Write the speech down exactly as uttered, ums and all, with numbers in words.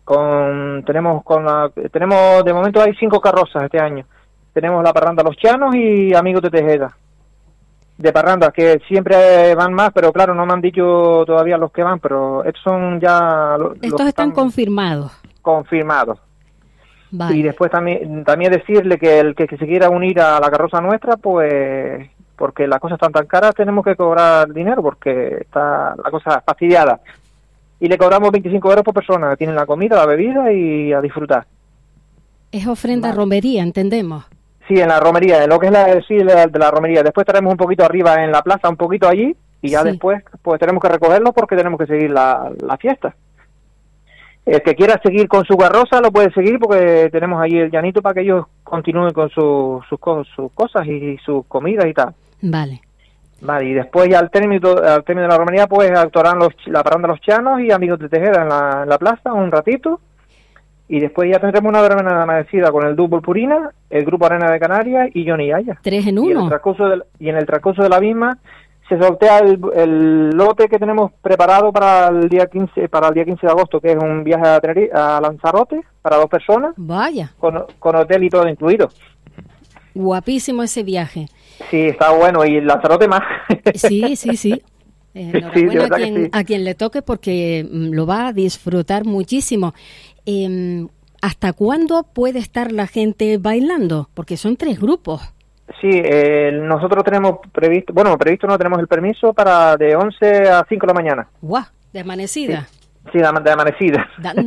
con tenemos con la, tenemos de momento hay cinco carrozas este año. Tenemos la parranda Los Llanos y Amigos de Tejeda. De parrandas que siempre van más, pero claro, no me han dicho todavía los que van, pero estos son ya los, estos los están, están confirmados. Confirmados. Vale. Y después también también decirle que el que, que se quiera unir a la carroza nuestra, pues porque las cosas están tan caras, tenemos que cobrar dinero porque está la cosa fastidiada. Y le cobramos veinticinco euros por persona, tienen la comida, la bebida y a disfrutar. Es ofrenda Vale. romería, entendemos. Sí, en la romería, en lo que es la, sí, la, de la romería. Después estaremos un poquito arriba en la plaza, un poquito allí, y ya sí. Después pues tenemos que recogerlo porque tenemos que seguir la, la fiesta. El que quiera seguir con su carroza lo puede seguir porque tenemos ahí el llanito para que ellos continúen con su, sus, sus cosas y sus comidas y tal. Vale. Vale, y después ya al término, al término de la romería pues actuarán los, la parranda Los Llanos y Amigos de Tejeda en la, en la plaza un ratito. Y después ya tendremos una verbena amanecida con el dúo Purpurina, el grupo Arena de Canarias y Johnny Aya. Tres en uno. Y en el transcurso de, y en el transcurso de la misma se sortea el, el lote que tenemos preparado para el día quince para el día quince de agosto, que es un viaje a, Tenerife, a Lanzarote para dos personas. Vaya. Con, con hotel y todo incluido. Guapísimo ese viaje. Sí, está bueno, y Lanzarote más. Sí, sí, sí. Eh, enhorabuena sí, a, quien, sí. a quien le toque porque lo va a disfrutar muchísimo. Eh, ¿Hasta cuándo puede estar la gente bailando? Porque son tres grupos. Sí, eh, nosotros tenemos previsto, bueno, previsto no tenemos el permiso para de once a cinco de la mañana. ¡Guau! ¿De amanecida? Sí, sí de, de amanecida.